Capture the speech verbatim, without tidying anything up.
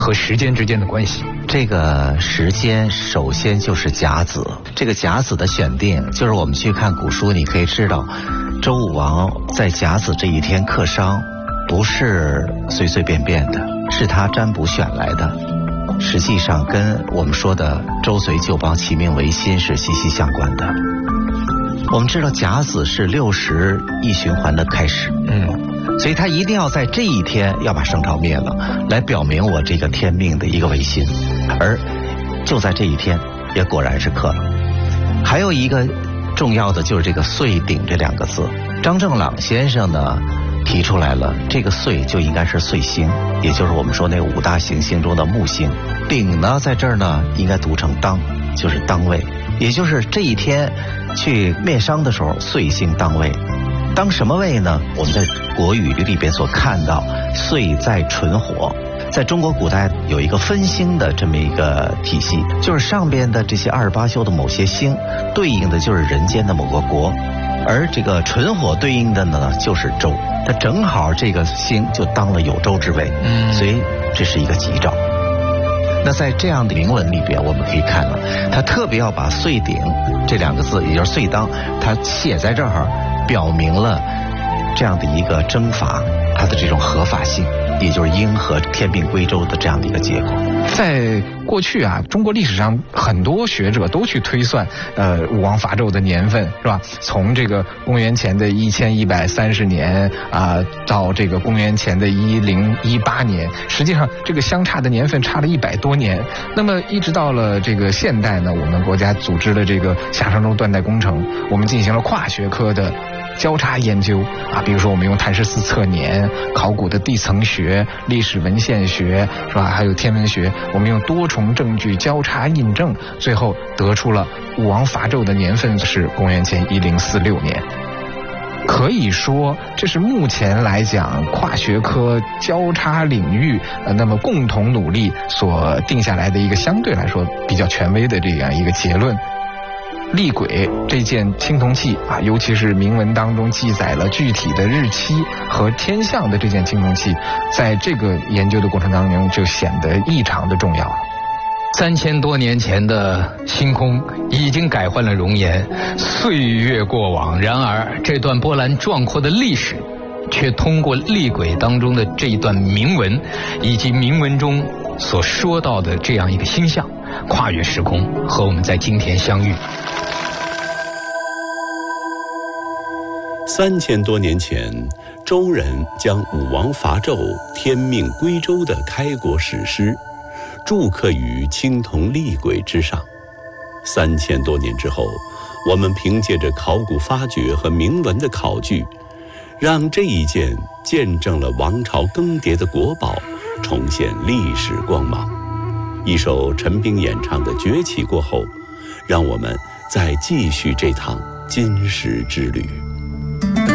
和时间之间的关系。 这个时间首先就是甲子，这个甲子的选定，就是我们去看古书，你可以知道，周武王在甲子这一天克商，不是随随便便的，是他占卜选来的。实际上跟我们说的周隋旧邦齐命维新是息息相关的。我们知道甲子是六十一循环的开始，嗯，所以他一定要在这一天要把商朝灭了，来表明我这个天命的一个维新。而就在这一天，也果然是克了。还有一个重要的就是这个岁鼎这两个字，张正朗先生呢提出来了，这个岁就应该是岁星，也就是我们说那个五大行星中的木星。鼎呢在这儿呢应该读成当，就是当位，也就是这一天去灭商的时候，岁星当位。当什么位呢？我们在国语里边所看到，岁在纯火。在中国古代有一个分星的这么一个体系，就是上边的这些二十八宿的某些星，对应的就是人间的某个国，而这个纯火对应的呢就是周，它正好这个星就当了有周之位，嗯，所以这是一个吉兆。那在这样的铭文里边，我们可以看到，他特别要把岁鼎这两个字，也就是岁当，他写在这儿，表明了这样的一个征伐它的这种合法性，也就是应和天命归周的这样的一个结果。 在过去啊，中国历史上很多学者都去推算，呃，武王伐纣的年份，是吧？从这个公元前的一千一百三十年啊、呃，到这个公元前的一零一八年，实际上这个相差的年份差了一百多年。那么一直到了这个现代呢，我们国家组织了这个夏商周断代工程，我们进行了跨学科的交叉研究啊，比如说我们用碳十四测年、考古的地层学、历史文献学，是吧？还有天文学，我们用多重证据交叉印证，最后得出了武王伐纣的年份是公元前一零四六年。可以说，这是目前来讲跨学科交叉领域，呃，那么共同努力所定下来的一个相对来说比较权威的这样一个结论。厉鬼这件青铜器啊，尤其是铭文当中记载了具体的日期和天象的这件青铜器，在这个研究的过程当中就显得异常的重要了。 三千多年前的星空已经改换了容颜，岁月过往，然而这段波澜壮阔的历史却通过厉鬼当中的这一段铭文以及铭文中所说到的这样一个星象，跨越时空和我们在今天相遇。 三千多年前，周人将武王伐纣、天命归周的开国史诗铸刻于青铜厉鬼之上。三千多年之后，我们凭借着考古发掘和铭文的考据，让这一件见证了王朝更迭的国宝重现历史光芒。一首陈冰演唱的《崛起》过后，让我们再继续这趟金石之旅。